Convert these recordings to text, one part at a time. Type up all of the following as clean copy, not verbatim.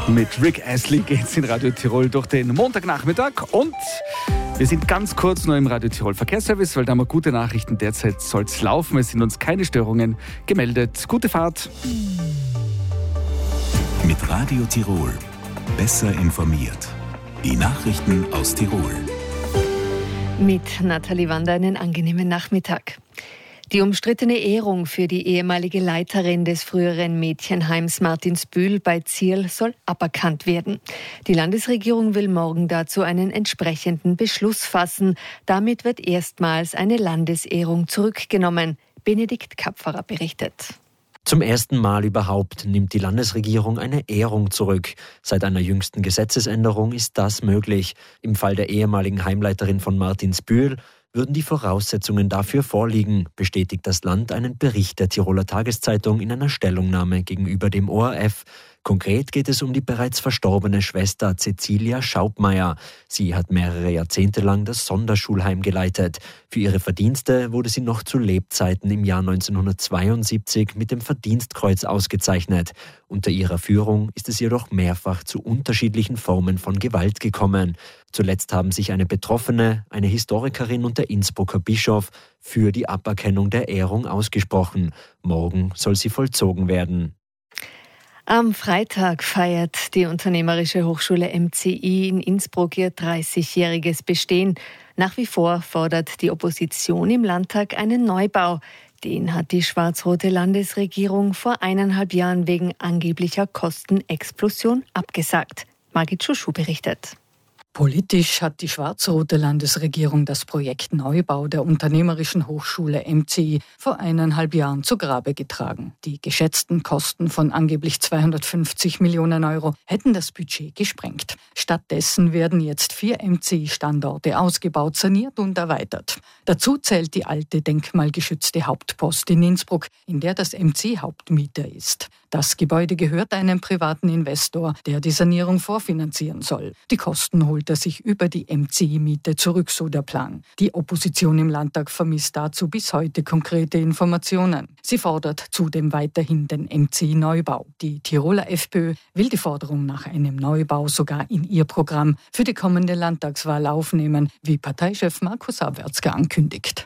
Mit Rick Astley geht's in Radio Tirol durch den Montagnachmittag und wir sind ganz kurz nur im Radio Tirol Verkehrsservice, weil da haben wir gute Nachrichten. Derzeit soll es laufen, es sind uns keine Störungen gemeldet. Gute Fahrt. Mit Radio Tirol. Besser informiert. Die Nachrichten aus Tirol. Mit Nathalie Wander einen angenehmen Nachmittag. Die umstrittene Ehrung für die ehemalige Leiterin des früheren Mädchenheims Martinsbühl bei Zierl soll aberkannt werden. Die Landesregierung will morgen dazu einen entsprechenden Beschluss fassen. Damit wird erstmals eine Landesehrung zurückgenommen. Benedikt Kapferer berichtet. Zum ersten Mal überhaupt nimmt die Landesregierung eine Ehrung zurück. Seit einer jüngsten Gesetzesänderung ist das möglich. Im Fall der ehemaligen Heimleiterin von Martinsbühl würden die Voraussetzungen dafür vorliegen, bestätigt das Land einen Bericht der Tiroler Tageszeitung in einer Stellungnahme gegenüber dem ORF. Konkret geht es um die bereits verstorbene Schwester Cecilia Schaubmeier. Sie hat mehrere Jahrzehnte lang das Sonderschulheim geleitet. Für ihre Verdienste wurde sie noch zu Lebzeiten im Jahr 1972 mit dem Verdienstkreuz ausgezeichnet. Unter ihrer Führung ist es jedoch mehrfach zu unterschiedlichen Formen von Gewalt gekommen. Zuletzt haben sich eine Betroffene, eine Historikerin und der Innsbrucker Bischof für die Aberkennung der Ehrung ausgesprochen. Morgen soll sie vollzogen werden. Am Freitag feiert die Unternehmerische Hochschule MCI in Innsbruck ihr 30-jähriges Bestehen. Nach wie vor fordert die Opposition im Landtag einen Neubau. Den hat die schwarz-rote Landesregierung vor 1,5 Jahren wegen angeblicher Kostenexplosion abgesagt. Margit Schuschu berichtet. Politisch hat die schwarz-rote Landesregierung das Projekt Neubau der Unternehmerischen Hochschule MCI vor 1,5 Jahren zu Grabe getragen. Die geschätzten Kosten von angeblich 250 Millionen Euro hätten das Budget gesprengt. Stattdessen werden jetzt 4 MCI-Standorte ausgebaut, saniert und erweitert. Dazu zählt die alte denkmalgeschützte Hauptpost in Innsbruck, in der das MCI Hauptmieter ist. Das Gebäude gehört einem privaten Investor, der die Sanierung vorfinanzieren soll. Die Kosten holt er sich über die MCI-Miete zurück, so der Plan. Die Opposition im Landtag vermisst dazu bis heute konkrete Informationen. Sie fordert zudem weiterhin den MCI-Neubau. Die Tiroler FPÖ will die Forderung nach einem Neubau sogar in ihr Programm für die kommende Landtagswahl aufnehmen, wie Parteichef Markus Awertsger ankündigt.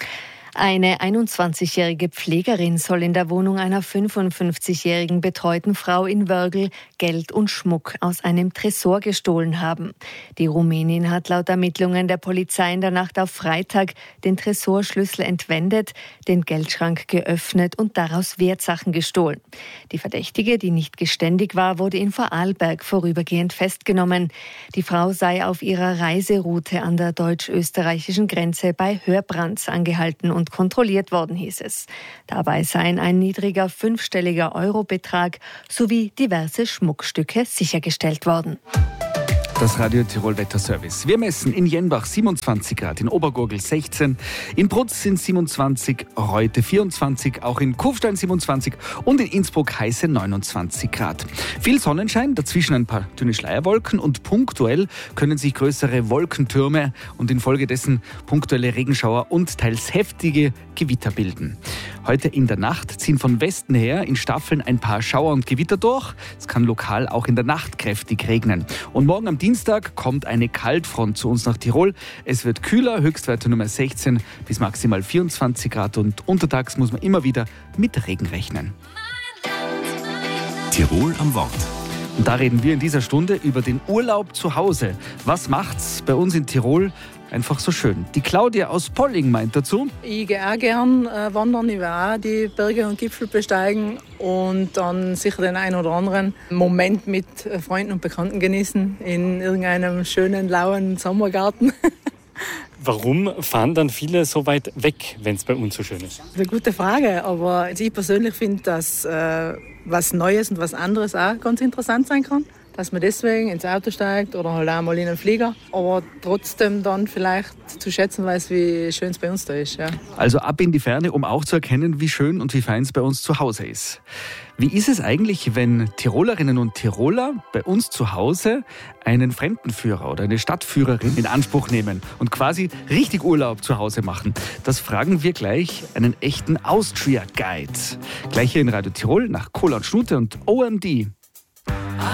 Eine 21-jährige Pflegerin soll in der Wohnung einer 55-jährigen betreuten Frau in Wörgl Geld und Schmuck aus einem Tresor gestohlen haben. Die Rumänin hat laut Ermittlungen der Polizei in der Nacht auf Freitag den Tresorschlüssel entwendet, den Geldschrank geöffnet und daraus Wertsachen gestohlen. Die Verdächtige, die nicht geständig war, wurde in Vorarlberg vorübergehend festgenommen. Die Frau sei auf ihrer Reiseroute an der deutsch-österreichischen Grenze bei Hörbrands angehalten und kontrolliert worden, hieß es. Dabei seien ein niedriger 5-stelliger Eurobetrag sowie diverse Schmuckstücke sichergestellt worden. Das Radio Tirol Wetterservice. Wir messen in Jenbach 27 Grad, in Obergurgl 16, in Brutz sind 27, Reute 24, auch in Kufstein 27 und in Innsbruck heiße 29 Grad. Viel Sonnenschein, dazwischen ein paar dünne Schleierwolken und punktuell können sich größere Wolkentürme und infolgedessen punktuelle Regenschauer und teils heftige Gewitter bilden. Heute in der Nacht ziehen von Westen her in Staffeln ein paar Schauer und Gewitter durch. Es kann lokal auch in der Nacht kräftig regnen. Und morgen am Dienstag kommt eine Kaltfront zu uns nach Tirol. Es wird kühler, Höchstwerte Nummer 16 bis maximal 24 Grad und untertags muss man immer wieder mit Regen rechnen. Tirol am Wort. Und da reden wir in dieser Stunde über den Urlaub zu Hause. Was macht's bei uns in Tirol einfach so schön? Die Claudia aus Polling meint dazu: Ich gehe auch gern wandern, ich will auch die Berge und Gipfel besteigen und dann sicher den einen oder anderen Moment mit Freunden und Bekannten genießen in irgendeinem schönen, lauen Sommergarten. Warum fahren dann viele so weit weg, wenn es bei uns so schön ist? Das ist eine gute Frage, aber ich persönlich finde, dass was Neues und was anderes auch ganz interessant sein kann. Dass man deswegen ins Auto steigt oder halt auch mal in einen Flieger, aber trotzdem dann vielleicht zu schätzen weiß, wie schön es bei uns da ist. Ja. Also ab in die Ferne, um auch zu erkennen, wie schön und wie fein es bei uns zu Hause ist. Wie ist es eigentlich, wenn Tirolerinnen und Tiroler bei uns zu Hause einen Fremdenführer oder eine Stadtführerin in Anspruch nehmen und quasi richtig Urlaub zu Hause machen? Das fragen wir gleich einen echten Austria-Guide. Gleich hier in Radio Tirol nach Cola und Schnute und OMD.